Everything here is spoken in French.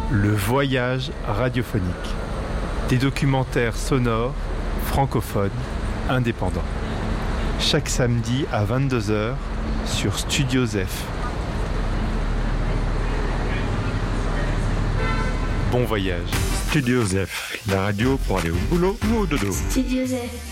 Le voyage radiophonique. Des documentaires sonores, francophones, indépendants. Chaque samedi à 22h sur Studio Zef. Bon voyage. Studio Zef, la radio pour aller au boulot ou au dodo. Studio Zef.